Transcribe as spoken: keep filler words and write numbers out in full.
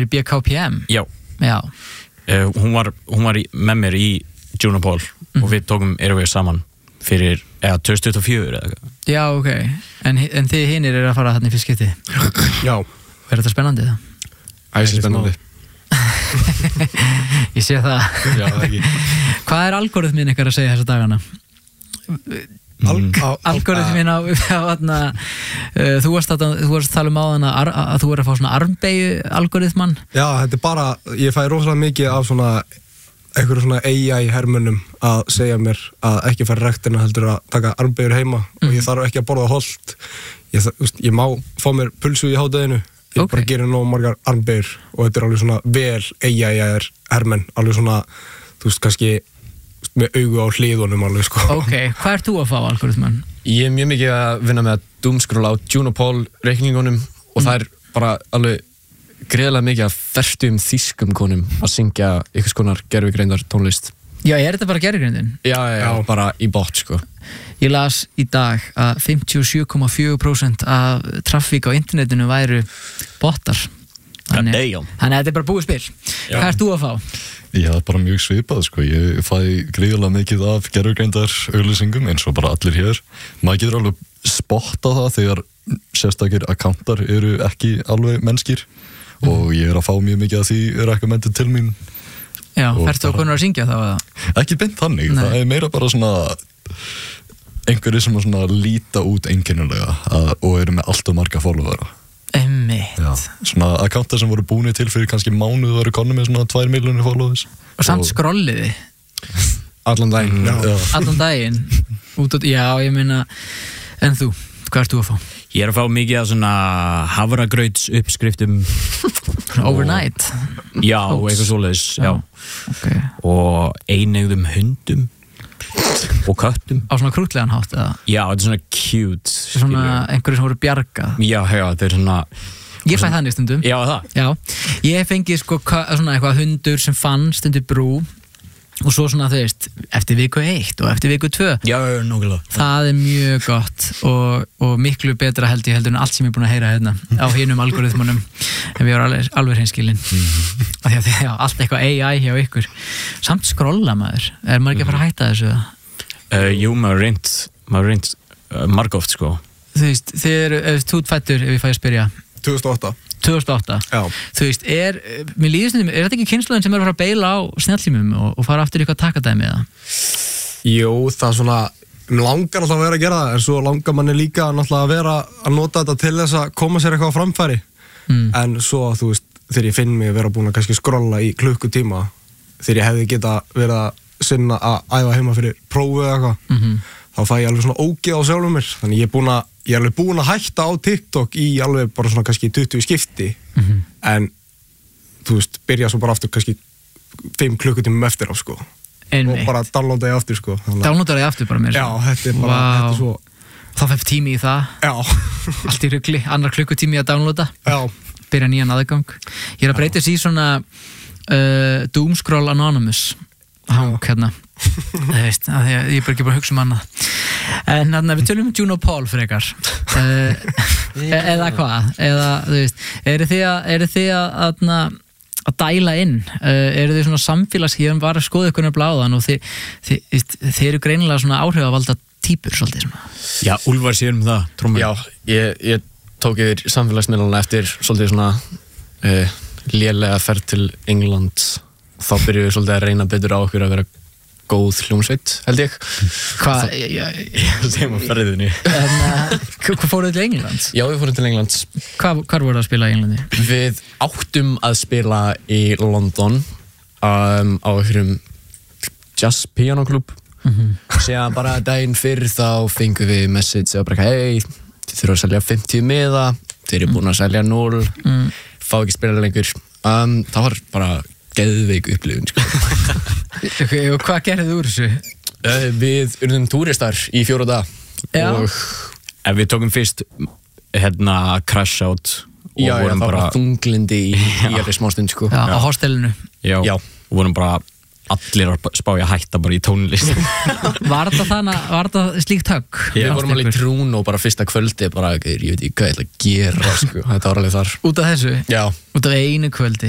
niður í B K P M? Já. Já. Uh, hún var, hún var í, með mér í Junopol mm. og við tókum Airways saman fyrir, eða tvö þúsund tuttugu og fjögur eða eitthvað. Já, ok. En, en þið hinir eru að fara þarna í fyrst skipti? Já. Er þetta spennandi það? Æsir spennandi. Ég sé það. Já, ekki. Hvað er algoritmin ykkar að segja þessa dagana? Mm. Algoritmin á, á uh, þú varst að þú varst að tala um á þann að, að þú er að fá svona armbeigju algoritman. Já, þetta er bara, ég fæ rosalega mikið af svona einhverju svona A I hermunum að segja mér að ekki fara rektina heldur að taka armbeigur heima mm. og ég þarf ekki að borða holt. Ég, ég má fá mér pulsu í hádeginu, ég okay. bara gerir nóg margar armbeigur og þetta er alveg svona vel A I hermenn, alveg svona, þú veist, kannski með augu á hliðunum alveg, sko. Ok, hvað ert þú að fá, algoritman? Ég er mjög mikið að vinna með að doomscrolla á Junopol reikningunum og mm. það er bara alveg greiðlega mikið að ferstum þýskum konum að syngja einhvers konar gervigreindar tónlist. Já, er þetta bara gervigreindin? Já, já, já, bara í bot, sko. Ég las í dag að fimmtíu og sjö komma fjögur prósent af traffík á internetinu væru botar. Þannig, þannig að þetta er bara búið spil. Já. Hvað ert þú að fá? Ég hef bara mjög svipað, sko. Ég fæ gríðarlega mikið af gervigreindar auglýsingum eins og bara allir hér. Maður getur alveg spottað það þegar sérstakir akkántar eru ekki alveg mennskir mm. og ég er að fá mjög mikið af því recommended til mín. Já, ertu að konur að syngja þá? Ekki beint þannig. Nei. Það er meira bara svona einhverjir sem svona líta út einkennilega og eru með allt og marga followera. Einmitt. Já, svona akkántar sem voru búinir til fyrir kannski mánuð og eru konum með svona tvær milljónir followers. Og samt skrolliði. Allan daginn. Já. Já. Allan daginn. Út og, já, ég meina, en þú, hvað ert þú að fá? Ég er að fá mikið af svona hafragrauts uppskriftum. Overnight? Já, og eitthvað svoleiðis, já. Okay. Og einegðum hundum og köttum. Á svona krútlegan hátt, eða? Já, þetta er svona cute. Svona einhverju sem voru bjargað. Já, já, þetta er svona... Ég fæ þannig stundum. Já, það? Já. Ég fengi sko svona eitthvað hundur sem fann stundur brú og svo svona, þú veist, eftir viku eitt og eftir viku tvö. Já, nákvæmlega. Það er mjög gott og, og miklu betra held ég heldur en allt sem ég er búin að heyra hérna á hinum algoritmunum ef ég var alveg, alveg hreinskilinn. Mm. Af því að þið, já, allt eitthvað A I hjá ykkur. Samt skrolla maður. Er maður ekki að fara að hætta þessu? Uh, jú, maður reynd, maður reynd uh, margóft, sko. Þú veist, þið eru, ef þú ert fæddur, ef ég fæ að spyrja. tvö þúsund og átta. tvö þúsund og átta? Já. Þú veist, er, mér líður stundum, er þetta ekki kynslóðin sem er að fara að beila á snjallsímum og, og fara aftur í eitthvað takadæmi eða? Jú, það er svona, langar alltaf að vera að gera það, en svo langar manni líka náttúrulega að vera að nota þetta til þess að koma sér eitthvað á framfæri. Mm. En svo, þú veist, þegar ég finn mig að vera búin að kannski skrolla í klukkutíma, þegar ég hefði geta verið að sinna að æfa heima fyrir prófið eða eitthvað, mm-hmm. þá fæ ég alveg svona ógeð á sjálfum mér. Þannig ég er búin að Ég er alveg búin að hætta á TikTok í alveg bara svona kannski tuttugu skipti mm-hmm. en þú veist, byrja svo bara aftur kannski fimm klukkutímum eftir á sko Einmitt. Og bara downloada ég aftur sko Downloada ég aftur bara mér Já, þetta er bara, wow. Þetta er svo Þá fæf tími í það Já Allt í rugli, annar klukkutími að downloada Já Byrja nýjan aðgang Ég er að breyta þessi í svona uh, Doomscroll Anonymous Hang, hérna Það veist, að ég, ég er bara ekki bara að hugsa um annað En þannig að við tölum um Junopol frekar uh, eða hvað eða þú veist, eru þið að, eru þið að, að, að dæla inn uh, eru þið svona samfélags ég var að skoða ykkur bláðan og þið, þið, þið eru greinilega svona áhrifavalda típur svolítið svona Já, Úlfar sér um það, trómur Já, ég, ég tók yfir samfélagsmiðlana eftir svolítið svona uh, lélega ferð til England þá byrjuðu við svolítið að reyna betur á okkur að vera góð hljómsveit, held ég. Hvað? Þeim á ferðinni. En uh, hvað fóruðu til Englands? Já, við fórum til Englands. Hvað voruð að spila í Englandi? Við áttum að spila í London um, á einhverjum jazz pianoklúb. Mm-hmm. Síðan bara daginn fyrr þá fengum við message og bara hei, þið þurfum að selja fimmtíu miða, þið eru búin að selja núll, mm. fá ekki spila lengur. Um, það var bara geðveik upplifun sko. Okay, og hvað gerðið úr þessu? Uh, við urðum túristar í fjóra dag og ef við tókum fyrst hérna crash out og já, vorum já, bara var þunglindi í, í allir smástund sko. Já, á hostelinu já, já. og vorum bara allir að spája hætta bara í tónlist Var þetta þannig, var þetta slíkt högg? Við vorum alveg í trún og bara fyrsta kvöldi bara, ég veit ekki hvað ég ætla að gera sko. Þetta var alveg þar Út af þessu? Já Út af einu kvöldi